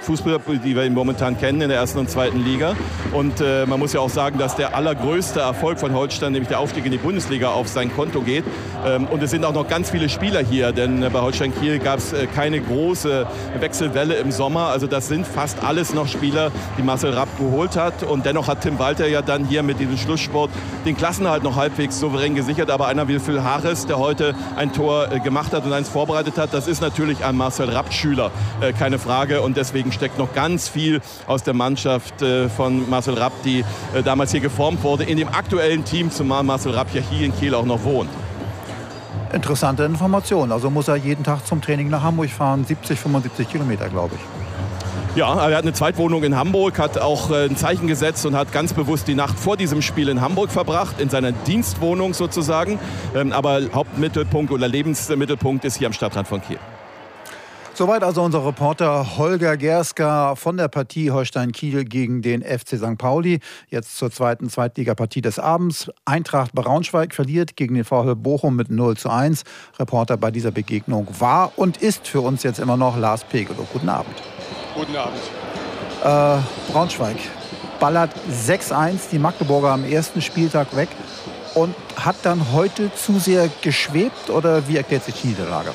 Fußballer, die wir momentan kennen in der ersten und zweiten Liga. Und man muss ja auch sagen, dass der allergrößte Erfolg von Holstein, nämlich der Aufstieg in die Bundesliga, auf sein Konto geht. Und es sind auch noch ganz viele Spieler hier, denn bei Holstein Kiel gab es keine große Wechselwelle im Sommer. Also das sind fast alles noch Spieler, die Marcel Rapp geholt hat. Und dennoch hat Tim Walter ja dann hier mit diesem Schlusssport den Klassenerhalt noch halbwegs souverän gesichert. Aber einer wie Phil Harris, der heute ein Tor gemacht hat und eins vorbereitet hat, das ist natürlich ein Marcel Rapp-Schüler, keine Frage. Und deswegen steckt noch ganz viel aus der Mannschaft von Marcel Rapp, die damals hier geformt wurde, in dem aktuellen Team, zumal Marcel Rapp ja hier in Kiel auch noch wohnt. Interessante Information. Also muss er jeden Tag zum Training nach Hamburg fahren, 70, 75 Kilometer, glaube ich. Ja, er hat eine Zweitwohnung in Hamburg, hat auch ein Zeichen gesetzt und hat ganz bewusst die Nacht vor diesem Spiel in Hamburg verbracht, in seiner Dienstwohnung sozusagen. Aber Hauptmittelpunkt oder Lebensmittelpunkt ist hier am Stadtrand von Kiel. Soweit also unser Reporter Holger Gerska von der Partie Holstein-Kiel gegen den FC St. Pauli. Jetzt zur zweiten Zweitligapartie des Abends. Eintracht Braunschweig verliert gegen den VfL Bochum mit 0:1. Reporter bei dieser Begegnung war und ist für uns jetzt immer noch Lars Pegelow. Guten Abend. Guten Abend. Braunschweig ballert 6:1 die Magdeburger am ersten Spieltag weg und hat dann heute zu sehr geschwebt, oder wie erklärt sich die Niederlage?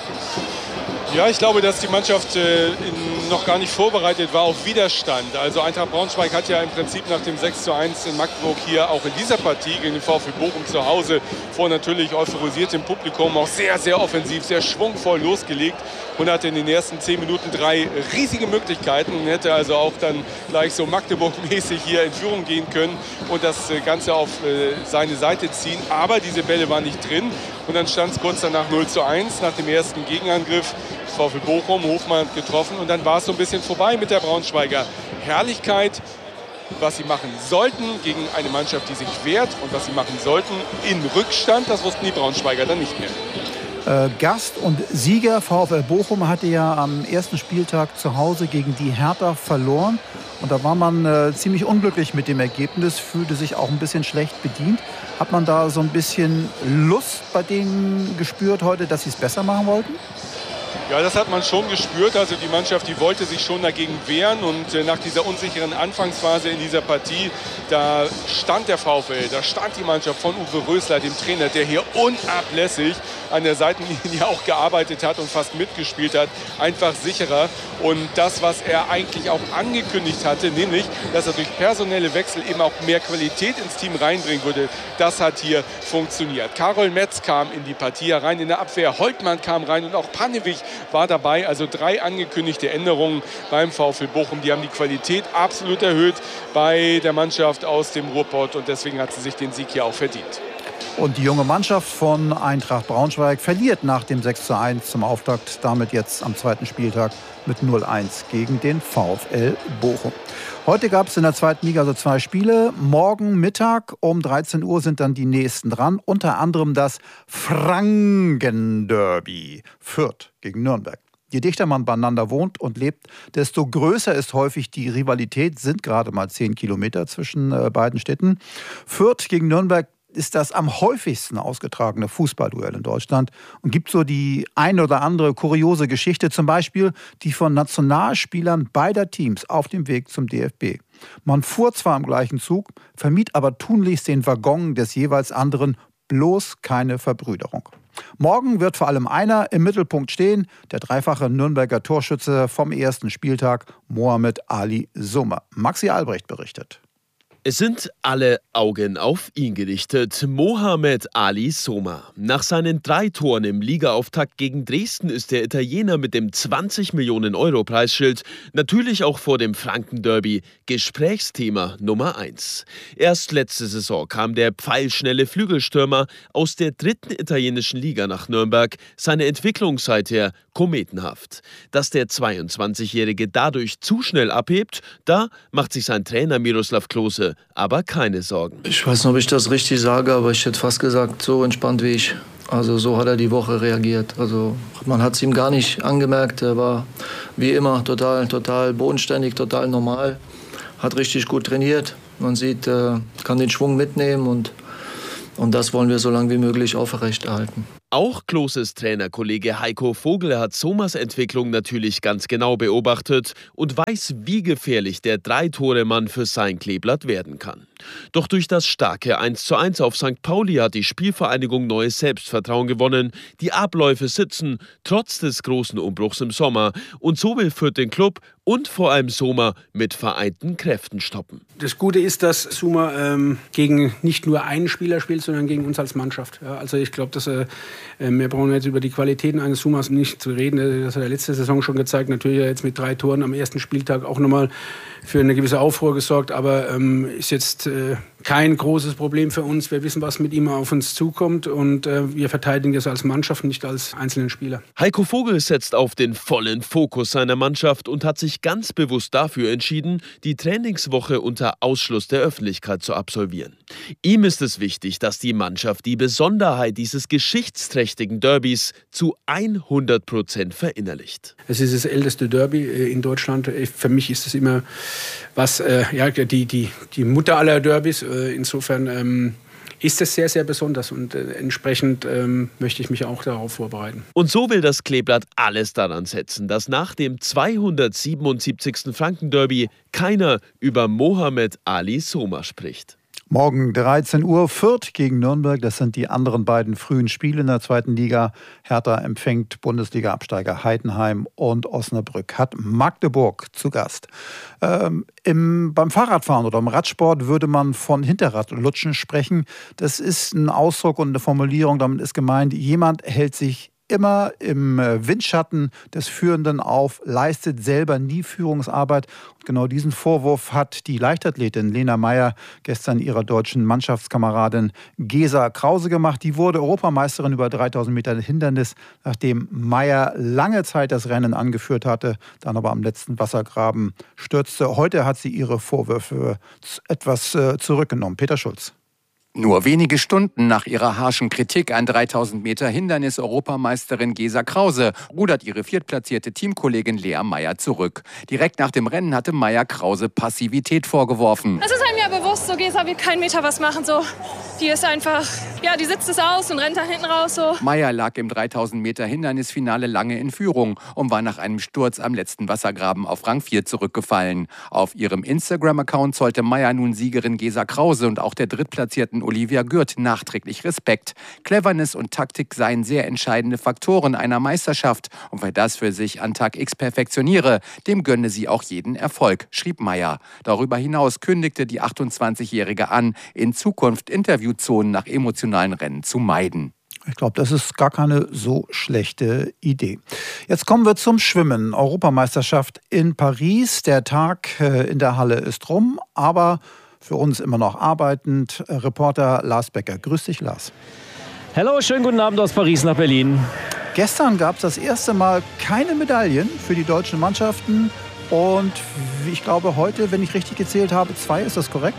Ja, ich glaube, dass die Mannschaft noch gar nicht vorbereitet war auf Widerstand. Also Eintracht Braunschweig hat ja im Prinzip nach dem 6:1 in Magdeburg hier auch in dieser Partie gegen den VfL Bochum zu Hause vor natürlich euphorisiertem Publikum auch sehr, sehr offensiv, sehr schwungvoll losgelegt und hatte in den ersten 10 Minuten 3 riesige Möglichkeiten und hätte also auch dann gleich so Magdeburg-mäßig hier in Führung gehen können und das Ganze auf seine Seite ziehen. Aber diese Bälle waren nicht drin und dann stand es kurz danach 0:1 nach dem ersten Gegenangriff. VfL Bochum, Hofmann getroffen und dann war es so ein bisschen vorbei mit der Braunschweiger Herrlichkeit. Was sie machen sollten gegen eine Mannschaft, die sich wehrt und was sie machen sollten in Rückstand, das wussten die Braunschweiger dann nicht mehr. Gast und Sieger VfL Bochum hatte ja am ersten Spieltag zu Hause gegen die Hertha verloren. Und da war man ziemlich unglücklich mit dem Ergebnis, fühlte sich auch ein bisschen schlecht bedient. Hat man da so ein bisschen Lust bei denen gespürt heute, dass sie es besser machen wollten? Ja, das hat man schon gespürt. Also die Mannschaft, die wollte sich schon dagegen wehren. Und nach dieser unsicheren Anfangsphase in dieser Partie, da stand der VfL, da stand die Mannschaft von Uwe Rösler, dem Trainer, der hier unablässig an der Seitenlinie auch gearbeitet hat und fast mitgespielt hat, einfach sicherer. Und das, was er eigentlich auch angekündigt hatte, nämlich, dass er durch personelle Wechsel eben auch mehr Qualität ins Team reinbringen würde, das hat hier funktioniert. Karol Metz kam in die Partie herein in der Abwehr, Holtmann kam rein und auch Panewich war dabei. Also 3 angekündigte Änderungen beim VfL Bochum. Die haben die Qualität absolut erhöht bei der Mannschaft aus dem Ruhrpott und deswegen hat sie sich den Sieg hier auch verdient. Und die junge Mannschaft von Eintracht Braunschweig verliert nach dem 6:1 zum Auftakt, damit jetzt am zweiten Spieltag mit 0:1 gegen den VfL Bochum. Heute gab es in der zweiten Liga also 2 Spiele. Morgen Mittag um 13 Uhr sind dann die nächsten dran. Unter anderem das Franken-Derby. Fürth gegen Nürnberg. Je dichter man beieinander wohnt und lebt, desto größer ist häufig die Rivalität. Sind gerade mal 10 Kilometer zwischen beiden Städten. Fürth gegen Nürnberg ist das am häufigsten ausgetragene Fußballduell in Deutschland und gibt so die ein oder andere kuriose Geschichte, zum Beispiel die von Nationalspielern beider Teams auf dem Weg zum DFB. Man fuhr zwar im gleichen Zug, vermied aber tunlichst den Waggon des jeweils anderen, bloß keine Verbrüderung. Morgen wird vor allem einer im Mittelpunkt stehen, der dreifache Nürnberger Torschütze vom ersten Spieltag, Mohamed Ali Sommer. Maxi Albrecht berichtet. Es sind alle Augen auf ihn gerichtet. Mohamed Ali Sommer. Nach seinen 3 Toren im Ligaauftakt gegen Dresden ist der Italiener mit dem 20 Millionen Euro Preisschild natürlich auch vor dem Franken-Derby Gesprächsthema Nummer 1. Erst letzte Saison kam der pfeilschnelle Flügelstürmer aus der 3. italienischen Liga nach Nürnberg. Seine Entwicklung seither kometenhaft. Dass der 22-Jährige dadurch zu schnell abhebt, da macht sich sein Trainer Miroslav Klose aber keine Sorgen. Ich weiß nicht, ob ich das richtig sage, aber ich hätte fast gesagt, so entspannt wie ich. Also so hat er die Woche reagiert. Also man hat es ihm gar nicht angemerkt. Er war wie immer total bodenständig, total normal. Hat richtig gut trainiert. Man sieht, kann den Schwung mitnehmen und das wollen wir so lange wie möglich aufrechterhalten. Auch Kloses Trainerkollege Heiko Vogel hat Somas Entwicklung natürlich ganz genau beobachtet und weiß, wie gefährlich der Drei-Tore-Mann für sein Kleeblatt werden kann. Doch durch das starke 1:1 auf St. Pauli hat die Spielvereinigung neues Selbstvertrauen gewonnen. Die Abläufe sitzen, trotz des großen Umbruchs im Sommer. Und so will Fürth den Club und vor allem Soma mit vereinten Kräften stoppen. Das Gute ist, dass Soma gegen nicht nur einen Spieler spielt, sondern gegen uns als Mannschaft. Ja, also ich glaube, dass wir brauchen jetzt über die Qualitäten eines Somas nicht zu reden. Das hat er letzte Saison schon gezeigt. Natürlich jetzt mit 3 Toren am ersten Spieltag auch nochmal für eine gewisse Aufruhr gesorgt. Aber ist jetzt kein großes Problem für uns. Wir wissen, was mit ihm auf uns zukommt. Und wir verteidigen das als Mannschaft, nicht als einzelnen Spieler. Heiko Vogel setzt auf den vollen Fokus seiner Mannschaft und hat sich ganz bewusst dafür entschieden, die Trainingswoche unter Ausschluss der Öffentlichkeit zu absolvieren. Ihm ist es wichtig, dass die Mannschaft die Besonderheit dieses geschichtsträchtigen Derbys zu 100% verinnerlicht. Es ist das älteste Derby in Deutschland. Für mich ist es immer die Mutter aller Derbys. Insofern ist es sehr, sehr besonders und entsprechend möchte ich mich auch darauf vorbereiten. Und so will das Kleeblatt alles daran setzen, dass nach dem 277. Franken-Derby keiner über Mohamed Ali Soma spricht. Morgen 13 Uhr Fürth gegen Nürnberg. Das sind die anderen beiden frühen Spiele in der zweiten Liga. Hertha empfängt Bundesliga-Absteiger Heidenheim und Osnabrück hat Magdeburg zu Gast. Beim Fahrradfahren oder im Radsport würde man von Hinterradlutschen sprechen. Das ist ein Ausdruck und eine Formulierung. Damit ist gemeint, jemand hält sich immer im Windschatten des Führenden auf, leistet selber nie Führungsarbeit. Und genau diesen Vorwurf hat die Leichtathletin Lena Meyer gestern ihrer deutschen Mannschaftskameradin Gesa Krause gemacht. Die wurde Europameisterin über 3000 Meter Hindernis, nachdem Meyer lange Zeit das Rennen angeführt hatte, dann aber am letzten Wassergraben stürzte. Heute hat sie ihre Vorwürfe etwas zurückgenommen. Peter Schulz. Nur wenige Stunden nach ihrer harschen Kritik an 3000 Meter Hindernis Europameisterin Gesa Krause rudert ihre viertplatzierte Teamkollegin Lea Meyer zurück. Direkt nach dem Rennen hatte Meyer Krause Passivität vorgeworfen. Es ist einem ja bewusst, so Gesa will keinen Meter was machen. So. Die ist einfach, die sitzt es aus und rennt da hinten raus. So. Meyer lag im 3000 Meter Hindernisfinale lange in Führung und war nach einem Sturz am letzten Wassergraben auf Rang 4 zurückgefallen. Auf ihrem Instagram-Account zollte Meyer nun Siegerin Gesa Krause und auch der drittplatzierten Olivia Gürt nachträglich Respekt. Cleverness und Taktik seien sehr entscheidende Faktoren einer Meisterschaft. Und wer das für sich an Tag X perfektioniere, dem gönne sie auch jeden Erfolg, schrieb Meyer. Darüber hinaus kündigte die 28-Jährige an, in Zukunft Interviewzonen nach emotionalen Rennen zu meiden. Ich glaube, das ist gar keine so schlechte Idee. Jetzt kommen wir zum Schwimmen. Europameisterschaft in Paris. Der Tag in der Halle ist rum, aber für uns immer noch arbeitend. Reporter Lars Becker. Grüß dich, Lars. Hallo, schönen guten Abend aus Paris nach Berlin. Gestern gab es das erste Mal keine Medaillen für die deutschen Mannschaften. Und ich glaube heute, wenn ich richtig gezählt habe, 2. Ist das korrekt?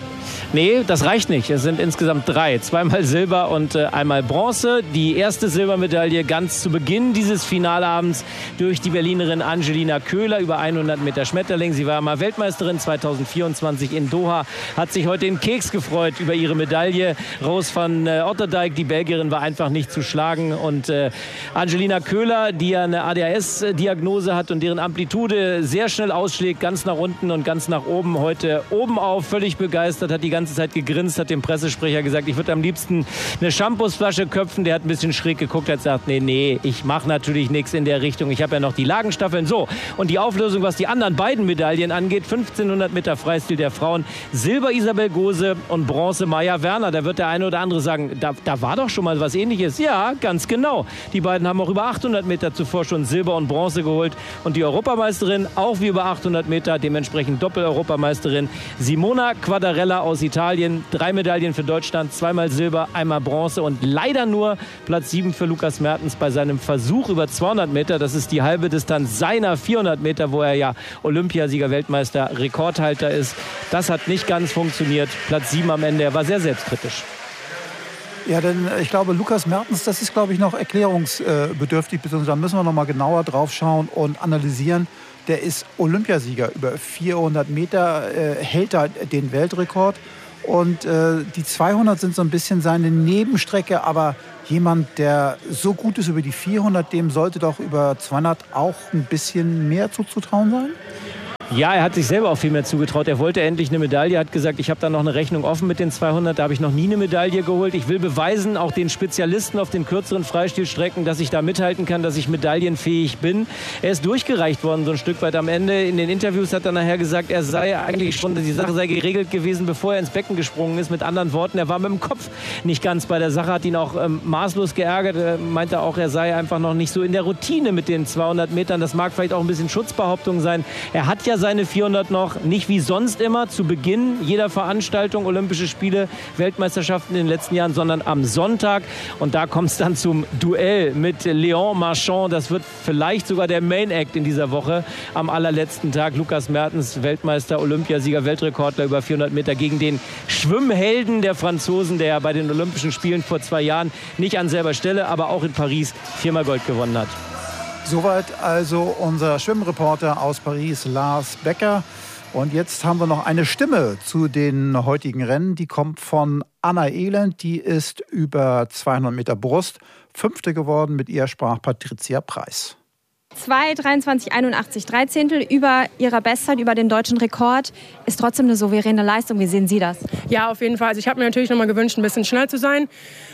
Nee, das reicht nicht. Es sind insgesamt 3. 2-mal Silber und einmal Bronze. Die erste Silbermedaille ganz zu Beginn dieses Finalabends durch die Berlinerin Angelina Köhler über 100 Meter Schmetterling. Sie war mal Weltmeisterin 2024 in Doha. Hat sich heute in Keks gefreut über ihre Medaille. Rose van Otterdijk, die Belgierin, war einfach nicht zu schlagen. Und Angelina Köhler, die ja eine ADHS-Diagnose hat und deren Amplitude sehr schnell ausschlägt, ganz nach unten und ganz nach oben. Heute oben auf, völlig begeistert, hat die ganze Zeit gegrinst, hat dem Pressesprecher gesagt, ich würde am liebsten eine Shampoosflasche köpfen. Der hat ein bisschen schräg geguckt, hat gesagt, nee, ich mache natürlich nichts in der Richtung. Ich habe ja noch die Lagenstaffeln. So, und die Auflösung, was die anderen beiden Medaillen angeht, 1500 Meter Freistil der Frauen, Silber Isabel Gose und Bronze Maja Werner. Da wird der eine oder andere sagen, da war doch schon mal was Ähnliches. Ja, ganz genau. Die beiden haben auch über 800 Meter zuvor schon Silber und Bronze geholt. Und die Europameisterin auch wie über 800 Meter, dementsprechend Doppel-Europameisterin Simona Quadarella aus Italien. 3 Medaillen für Deutschland, 2-mal Silber, einmal Bronze und leider nur Platz 7 für Lukas Mertens bei seinem Versuch über 200 Meter. Das ist die halbe Distanz seiner 400 Meter, wo er ja Olympiasieger, Weltmeister, Rekordhalter ist. Das hat nicht ganz funktioniert. Platz 7 am Ende. Er war sehr selbstkritisch. Ja, denn ich glaube, Lukas Mertens, das ist, glaube ich, noch erklärungsbedürftig, beziehungsweise da müssen wir noch mal genauer drauf schauen und analysieren. Der ist Olympiasieger über 400 Meter, hält da den Weltrekord. Und die 200 sind so ein bisschen seine Nebenstrecke, aber jemand, der so gut ist über die 400, dem sollte doch über 200 auch ein bisschen mehr zuzutrauen sein? Ja, er hat sich selber auch viel mehr zugetraut. Er wollte endlich eine Medaille, hat gesagt, ich habe da noch eine Rechnung offen mit den 200, da habe ich noch nie eine Medaille geholt. Ich will beweisen, auch den Spezialisten auf den kürzeren Freistilstrecken, dass ich da mithalten kann, dass ich medaillenfähig bin. Er ist durchgereicht worden, so ein Stück weit am Ende. In den Interviews hat er nachher gesagt, er sei eigentlich schon, die Sache sei geregelt gewesen, bevor er ins Becken gesprungen ist. Mit anderen Worten, er war mit dem Kopf nicht ganz bei der Sache, hat ihn auch maßlos geärgert. Er meinte auch, er sei einfach noch nicht so in der Routine mit den 200 Metern. Das mag vielleicht auch ein bisschen Schutzbehauptung sein. Er hat ja seine 400 noch, nicht wie sonst immer zu Beginn jeder Veranstaltung, Olympische Spiele, Weltmeisterschaften in den letzten Jahren, sondern am Sonntag. Und da kommt es dann zum Duell mit Léon Marchand. Das wird vielleicht sogar der Main Act in dieser Woche am allerletzten Tag. Lukas Mertens, Weltmeister, Olympiasieger, Weltrekordler über 400 Meter gegen den Schwimmhelden der Franzosen, der bei den Olympischen Spielen vor 2 Jahren nicht an selber Stelle, aber auch in Paris 4-mal Gold gewonnen hat. Soweit also unser Schwimmreporter aus Paris, Lars Becker. Und jetzt haben wir noch eine Stimme zu den heutigen Rennen. Die kommt von Anna Elend. Die ist über 200 Meter Brust 5. geworden. Mit ihr sprach Patricia Preis. 2:23,81, 13 über ihrer Bestzeit, über den deutschen Rekord. Ist trotzdem eine souveräne Leistung. Wie sehen Sie das? Ja, auf jeden Fall. Also ich habe mir natürlich noch mal gewünscht, ein bisschen schnell zu sein.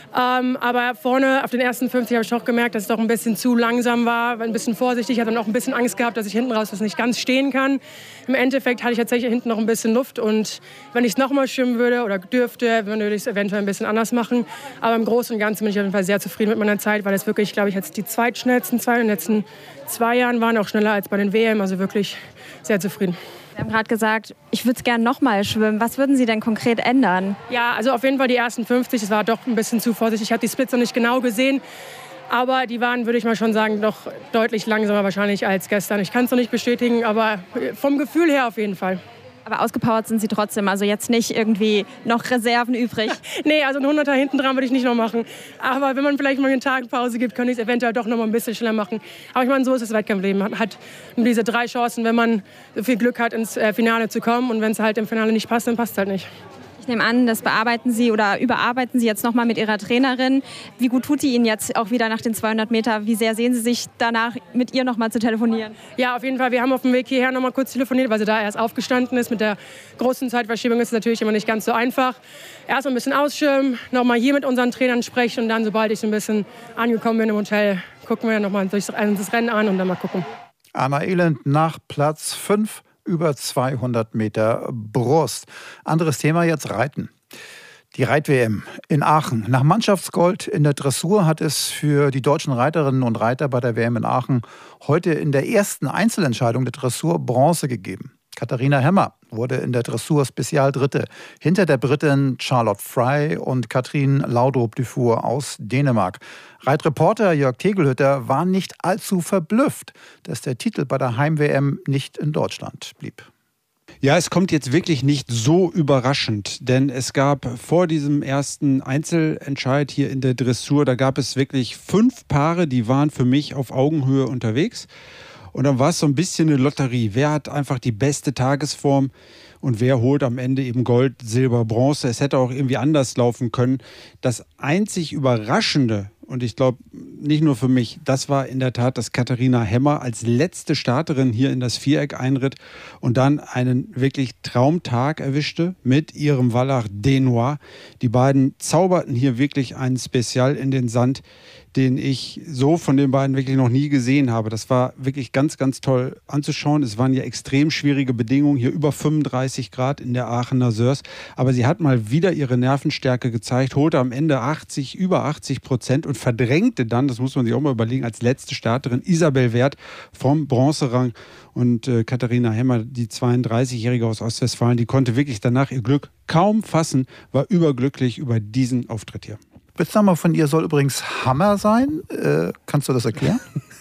Aber vorne auf den ersten 50 habe ich auch gemerkt, dass es doch ein bisschen zu langsam war, ein bisschen vorsichtig. Ich hatte dann auch ein bisschen Angst gehabt, dass ich hinten raus das nicht ganz stehen kann. Im Endeffekt hatte ich tatsächlich hinten noch ein bisschen Luft. Und wenn ich es noch mal schwimmen würde oder dürfte, würde ich es eventuell ein bisschen anders machen. Aber im Großen und Ganzen bin ich auf jeden Fall sehr zufrieden mit meiner Zeit, weil es wirklich, glaube ich, jetzt die zweitschnellsten in den letzten 2 Jahren waren, auch schneller als bei den WM. Also wirklich sehr zufrieden. Sie haben gerade gesagt, ich würde es gerne noch mal schwimmen. Was würden Sie denn konkret ändern? Ja, also auf jeden Fall die ersten 50. Es war doch ein bisschen zu vorsichtig. Ich habe die Splits noch nicht genau gesehen. Aber die waren, würde ich mal schon sagen, doch deutlich langsamer wahrscheinlich als gestern. Ich kann es noch nicht bestätigen, aber vom Gefühl her auf jeden Fall. Aber ausgepowert sind Sie trotzdem, also jetzt nicht irgendwie noch Reserven übrig? Nee, also ein 100er hinten dran würde ich nicht noch machen. Aber wenn man vielleicht mal einen Tag Pause gibt, könnte ich es eventuell doch noch mal ein bisschen schneller machen. Aber ich meine, so ist das Wettkampfleben. Man hat nur diese 3 Chancen, wenn man so viel Glück hat, ins Finale zu kommen. Und wenn es halt im Finale nicht passt, dann passt es halt nicht. Ich nehme an, das bearbeiten Sie oder überarbeiten Sie jetzt noch mal mit Ihrer Trainerin. Wie gut tut die Ihnen jetzt auch wieder nach den 200 Meter? Wie sehr sehen Sie sich danach, mit ihr noch mal zu telefonieren? Ja, auf jeden Fall. Wir haben auf dem Weg hierher noch mal kurz telefoniert, weil sie da erst aufgestanden ist. Mit der großen Zeitverschiebung ist es natürlich immer nicht ganz so einfach. Erst mal ein bisschen ausschirmen, noch mal hier mit unseren Trainern sprechen und dann, sobald ich so ein bisschen angekommen bin im Hotel, gucken wir noch mal das Rennen an und dann mal gucken. Anna Elend nach Platz 5. Über 200 Meter Brust. Anderes Thema jetzt Reiten. Die Reit-WM in Aachen. Nach Mannschaftsgold in der Dressur hat es für die deutschen Reiterinnen und Reiter bei der WM in Aachen heute in der ersten Einzelentscheidung der Dressur Bronze gegeben. Katharina Hemmer wurde in der Dressur Spezial Dritte, hinter der Britin Charlotte Fry und Katrin Laudrup-Dufour aus Dänemark. Reitreporter Jörg Tegelhütter war nicht allzu verblüfft, dass der Titel bei der Heim-WM nicht in Deutschland blieb. Ja, es kommt jetzt wirklich nicht so überraschend, denn es gab vor diesem ersten Einzelentscheid hier in der Dressur, da gab es wirklich 5 Paare, die waren für mich auf Augenhöhe unterwegs. Und dann war es so ein bisschen eine Lotterie. Wer hat einfach die beste Tagesform und wer holt am Ende eben Gold, Silber, Bronze? Es hätte auch irgendwie anders laufen können. Das einzig Überraschende, und ich glaube nicht nur für mich, das war in der Tat, dass Katharina Hemmer als letzte Starterin hier in das Viereck einritt und dann einen wirklich Traumtag erwischte mit ihrem Wallach Denois. Die beiden zauberten hier wirklich einen Spezial in den Sand, den ich so von den beiden wirklich noch nie gesehen habe. Das war wirklich ganz, ganz toll anzuschauen. Es waren ja extrem schwierige Bedingungen, hier über 35 Grad in der Aachener Sörs. Aber sie hat mal wieder ihre Nervenstärke gezeigt, holte am Ende über 80% und verdrängte dann, das muss man sich auch mal überlegen, als letzte Starterin Isabel Werth vom Bronzerang. Und Katharina Hemmer, die 32-Jährige aus Ostwestfalen, die konnte wirklich danach ihr Glück kaum fassen, war überglücklich über diesen Auftritt hier. Spitzname von ihr soll übrigens Hammer sein. Kannst du das erklären?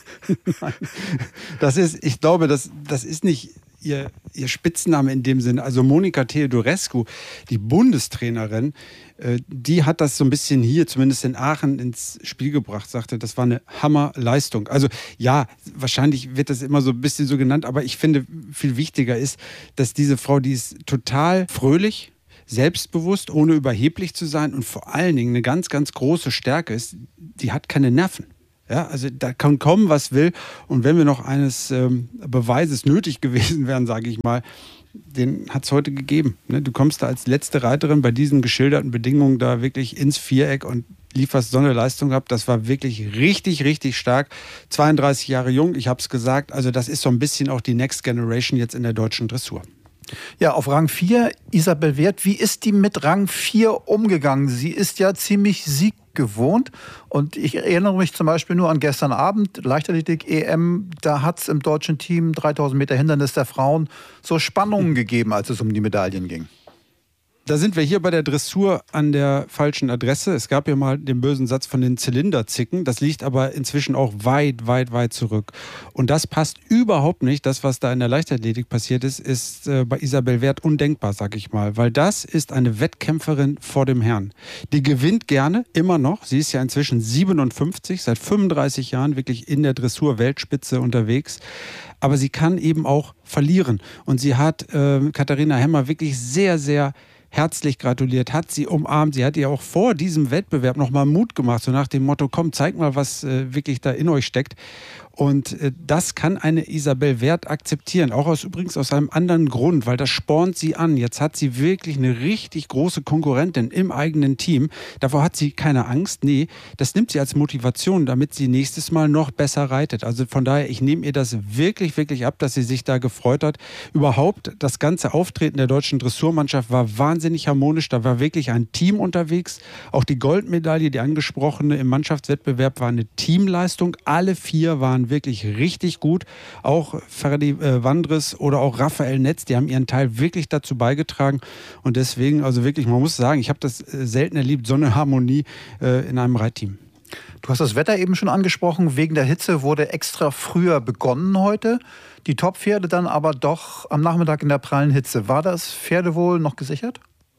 Nein. Ich glaube, das ist nicht ihr Spitzname in dem Sinne. Also Monika Theodorescu, die Bundestrainerin, die hat das so ein bisschen hier, zumindest in Aachen, ins Spiel gebracht, sagte, das war eine Hammerleistung. Also ja, wahrscheinlich wird das immer so ein bisschen so genannt, aber ich finde, viel wichtiger ist, dass diese Frau, die ist total fröhlich. selbstbewusst, ohne überheblich zu sein und vor allen Dingen eine ganz, ganz große Stärke ist, die hat keine Nerven. Ja, also da kann kommen, was will. Und wenn wir noch eines Beweises nötig gewesen wären, sage ich mal, den hat es heute gegeben. Ne? Du kommst da als letzte Reiterin bei diesen geschilderten Bedingungen da wirklich ins Viereck und lieferst so eine Leistung ab. Das war wirklich richtig, richtig stark. 32 Jahre jung, ich habe es gesagt. Also das ist so ein bisschen auch die Next Generation jetzt in der deutschen Dressur. Ja, auf Rang 4, Isabel Wert. Wie ist die mit Rang 4 umgegangen? Sie ist ja ziemlich sieggewohnt. Und ich erinnere mich zum Beispiel nur an gestern Abend, Leichtathletik-EM. Da hat es im deutschen Team 3000 Meter Hindernis der Frauen so Spannungen gegeben, als es um die Medaillen ging. Da sind wir hier bei der Dressur an der falschen Adresse. Es gab ja mal den bösen Satz von den Zylinderzicken. Das liegt aber inzwischen auch weit, weit, weit zurück. Und das passt überhaupt nicht. Das, was da in der Leichtathletik passiert ist, ist bei Isabel Wert undenkbar, sag ich mal. Weil das ist eine Wettkämpferin vor dem Herrn. Die gewinnt gerne, immer noch. Sie ist ja inzwischen 57, seit 35 Jahren wirklich in der Dressur-Weltspitze unterwegs. Aber sie kann eben auch verlieren. Und sie hat Katharina Hemmer wirklich sehr, sehr herzlich gratuliert, hat sie umarmt. Sie hat ihr auch vor diesem Wettbewerb nochmal Mut gemacht, so nach dem Motto, komm, zeig mal, was wirklich da in euch steckt. Und das kann eine Isabel Wert akzeptieren, auch übrigens aus einem anderen Grund, weil das spornt sie an. Jetzt hat sie wirklich eine richtig große Konkurrentin im eigenen Team. Davor hat sie keine Angst. Nee, das nimmt sie als Motivation, damit sie nächstes Mal noch besser reitet. Also von daher, ich nehme ihr das wirklich, wirklich ab, dass sie sich da gefreut hat. Überhaupt, das ganze Auftreten der deutschen Dressurmannschaft war wahnsinnig harmonisch. Da war wirklich ein Team unterwegs. Auch die Goldmedaille, die angesprochene im Mannschaftswettbewerb, war eine Teamleistung. Alle 4 waren wirklich richtig gut. Auch Ferdi Wandres oder auch Raphael Netz, die haben ihren Teil wirklich dazu beigetragen. Und deswegen, also wirklich, man muss sagen, ich habe das selten erlebt, so eine Harmonie in einem Reitteam. Du hast das Wetter eben schon angesprochen. Wegen der Hitze wurde extra früher begonnen heute. Die Top-Pferde dann aber doch am Nachmittag in der prallen Hitze. War das Pferdewohl noch gesichert?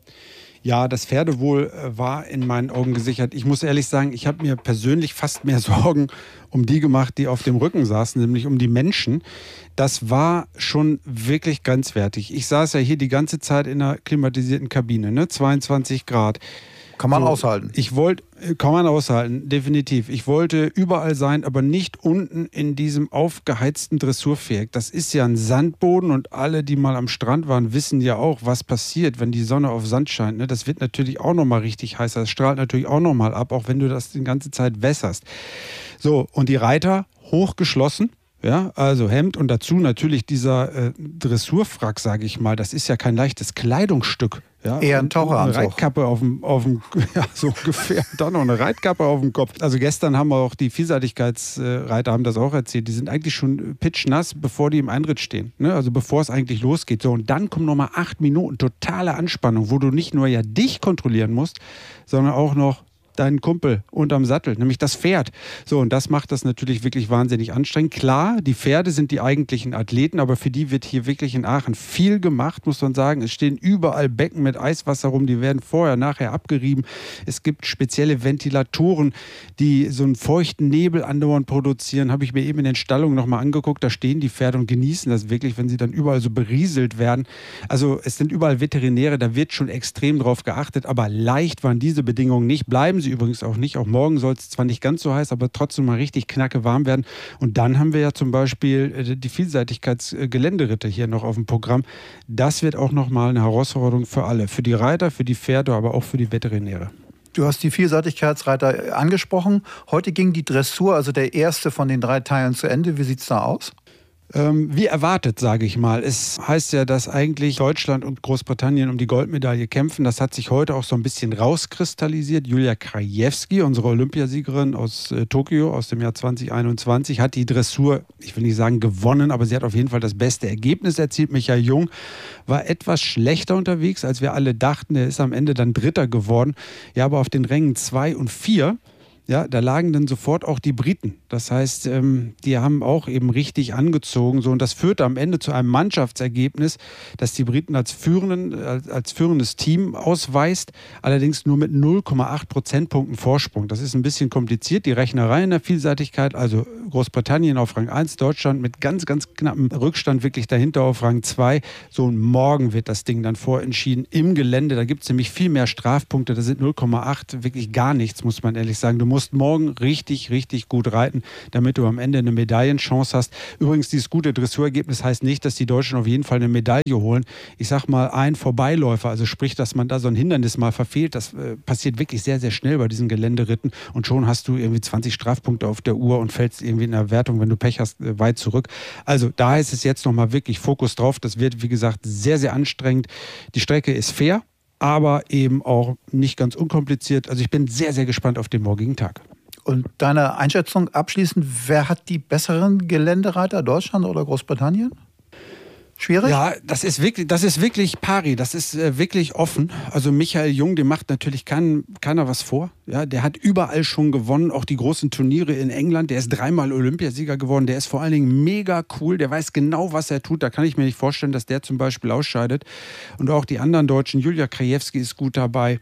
Ja, das Pferdewohl war in meinen Augen gesichert. Ich muss ehrlich sagen, ich habe mir persönlich fast mehr Sorgen um die gemacht, die auf dem Rücken saßen, nämlich um die Menschen. Das war schon wirklich grenzwertig. Ich saß ja hier die ganze Zeit in einer klimatisierten Kabine, ne? 22 Grad. Kann man aushalten. Kann man aushalten, definitiv. Ich wollte überall sein, aber nicht unten in diesem aufgeheizten Dressurviereck. Das ist ja ein Sandboden und alle, die mal am Strand waren, wissen ja auch, was passiert, wenn die Sonne auf Sand scheint. Ne? Das wird natürlich auch nochmal richtig heiß. Das strahlt natürlich auch nochmal ab, auch wenn du das die ganze Zeit wässerst. So, und die Reiter hochgeschlossen. Ja, also Hemd und dazu natürlich dieser Dressurfrack, sage ich mal. Das ist ja kein leichtes Kleidungsstück. Ja, eher ein Taucheranzug. Eine Reitkappe auf dem ja, so ungefähr. Dann noch eine Reitkappe auf dem Kopf. Also gestern haben wir auch die Vielseitigkeitsreiter haben das auch erzählt. Die sind eigentlich schon pitschnass, bevor die im Einritt stehen. Ne? Also bevor es eigentlich losgeht. So, und dann kommen nochmal 8 Minuten totale Anspannung, wo du nicht nur ja dich kontrollieren musst, sondern auch noch deinen Kumpel unterm Sattel, nämlich das Pferd. So, und das macht das natürlich wirklich wahnsinnig anstrengend. Klar, die Pferde sind die eigentlichen Athleten, aber für die wird hier wirklich in Aachen viel gemacht, muss man sagen. Es stehen überall Becken mit Eiswasser rum, die werden vorher, nachher abgerieben. Es gibt spezielle Ventilatoren, die so einen feuchten Nebel andauernd produzieren. Habe ich mir eben in den Stallungen nochmal angeguckt. Da stehen die Pferde und genießen das wirklich, wenn sie dann überall so berieselt werden. Also es sind überall Veterinäre, da wird schon extrem drauf geachtet, aber leicht waren diese Bedingungen nicht. Bleiben sie übrigens auch nicht. Auch morgen soll es zwar nicht ganz so heiß, aber trotzdem mal richtig knacke warm werden. Und dann haben wir ja zum Beispiel die Vielseitigkeitsgeländeritte hier noch auf dem Programm. Das wird auch nochmal eine Herausforderung für alle. Für die Reiter, für die Pferde, aber auch für die Veterinäre. Du hast die Vielseitigkeitsreiter angesprochen. Heute ging die Dressur, also der erste von den 3 Teilen, zu Ende. Wie sieht es da aus? Wie erwartet, sage ich mal. Es heißt ja, dass eigentlich Deutschland und Großbritannien um die Goldmedaille kämpfen. Das hat sich heute auch so ein bisschen rauskristallisiert. Julia Krajewski, unsere Olympiasiegerin aus Tokio aus dem Jahr 2021, hat die Dressur, ich will nicht sagen gewonnen, aber sie hat auf jeden Fall das beste Ergebnis erzielt. Michael Jung war etwas schlechter unterwegs, als wir alle dachten. Er ist am Ende dann Dritter geworden. Ja, aber auf den Rängen 2 und 4... ja, da lagen dann sofort auch die Briten. Das heißt, die haben auch eben richtig angezogen. So, und das führte am Ende zu einem Mannschaftsergebnis, das die Briten als führendes Team ausweist, allerdings nur mit 0,8 Prozentpunkten Vorsprung. Das ist ein bisschen kompliziert, die Rechnerei in der Vielseitigkeit. Also Großbritannien auf Rang 1, Deutschland mit ganz, ganz knappem Rückstand wirklich dahinter auf Rang 2. So morgen wird das Ding dann vorentschieden im Gelände. Da gibt es nämlich viel mehr Strafpunkte. Da sind 0,8 wirklich gar nichts, muss man ehrlich sagen. Du musst morgen richtig, richtig gut reiten, damit du am Ende eine Medaillenchance hast. Übrigens, dieses gute Dressurergebnis heißt nicht, dass die Deutschen auf jeden Fall eine Medaille holen. Ich sag mal, ein Vorbeiläufer, also sprich, dass man da so ein Hindernis mal verfehlt, das passiert wirklich sehr, sehr schnell bei diesen Geländeritten und schon hast du irgendwie 20 Strafpunkte auf der Uhr und fällst irgendwie in der Wertung, wenn du Pech hast, weit zurück. Also da ist es jetzt nochmal wirklich Fokus drauf. Das wird, wie gesagt, sehr, sehr anstrengend. Die Strecke ist fair, aber eben auch nicht ganz unkompliziert. Also ich bin sehr, sehr gespannt auf den morgigen Tag. Und deine Einschätzung abschließend, wer hat die besseren Geländereiter, Deutschland oder Großbritannien? Schwierig? Ja, das ist wirklich pari, das ist wirklich offen. Also Michael Jung, dem macht natürlich keiner was vor. Ja, der hat überall schon gewonnen, auch die großen Turniere in England. Der ist 3-mal Olympiasieger geworden. Der ist vor allen Dingen mega cool. Der weiß genau, was er tut. Da kann ich mir nicht vorstellen, dass der zum Beispiel ausscheidet. Und auch die anderen Deutschen, Julia Krajewski ist gut dabei.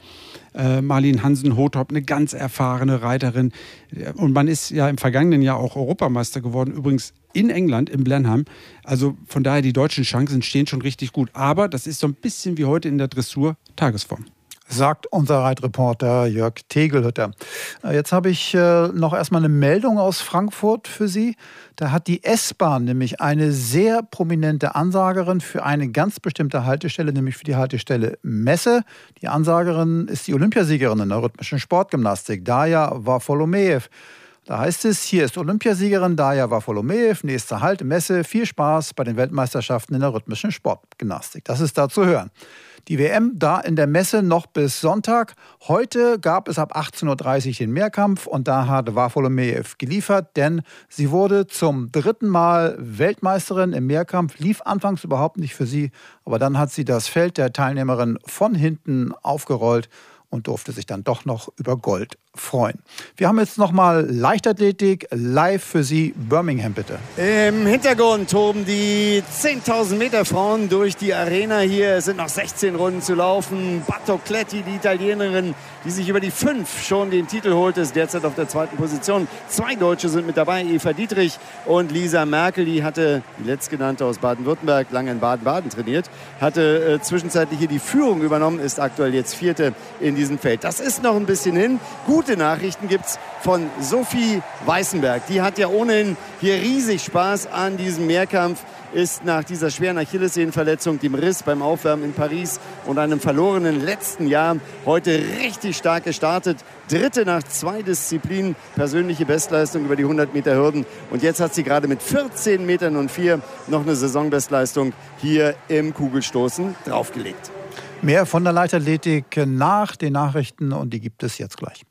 Marlin Hansen-Hothop, eine ganz erfahrene Reiterin. Und man ist ja im vergangenen Jahr auch Europameister geworden, übrigens in England, in Blenheim. Also von daher, die deutschen Chancen stehen schon richtig gut. Aber das ist so ein bisschen wie heute in der Dressur Tagesform. Sagt unser Reitreporter Jörg Tegelhütter. Jetzt habe ich noch erstmal eine Meldung aus Frankfurt für Sie. Da hat die S-Bahn nämlich eine sehr prominente Ansagerin für eine ganz bestimmte Haltestelle, nämlich für die Haltestelle Messe. Die Ansagerin ist die Olympiasiegerin in der rhythmischen Sportgymnastik, Darja Wafolomejew. Da heißt es, hier ist Olympiasiegerin Darja Wafolomejew, nächste Halt, Messe, viel Spaß bei den Weltmeisterschaften in der rhythmischen Sportgymnastik. Das ist da zu hören. Die WM da in der Messe noch bis Sonntag. Heute gab es ab 18:30 Uhr den Mehrkampf und da hat Wafolomejew geliefert, denn sie wurde zum 3. Mal Weltmeisterin im Mehrkampf. Lief anfangs überhaupt nicht für sie, aber dann hat sie das Feld der Teilnehmerin von hinten aufgerollt und durfte sich dann doch noch über Gold freuen. Wir haben jetzt nochmal Leichtathletik live für Sie. Birmingham, bitte. Im Hintergrund toben die 10.000 Meter Frauen durch die Arena hier. Es sind noch 16 Runden zu laufen. Battocletti, die Italienerin, die sich über die 5 schon den Titel holt, ist derzeit auf der 2. Position. 2 Deutsche sind mit dabei, Eva Dietrich und Lisa Merkel. Die hatte, die letztgenannte aus Baden-Württemberg, lange in Baden-Baden trainiert, hatte zwischenzeitlich hier die Führung übernommen, ist aktuell jetzt 4. in diesem Feld. Das ist noch ein bisschen hin. Gute Nachrichten gibt es von Sophie Weißenberg. Die hat ja ohnehin hier riesig Spaß an diesem Mehrkampf, ist nach dieser schweren Achillessehnenverletzung, dem Riss beim Aufwärmen in Paris und einem verlorenen letzten Jahr heute richtig stark gestartet. 3. nach 2 Disziplinen, persönliche Bestleistung über die 100 Meter Hürden. Und jetzt hat sie gerade mit 14,04 Metern noch eine Saisonbestleistung hier im Kugelstoßen draufgelegt. Mehr von der Leichtathletik nach den Nachrichten und die gibt es jetzt gleich.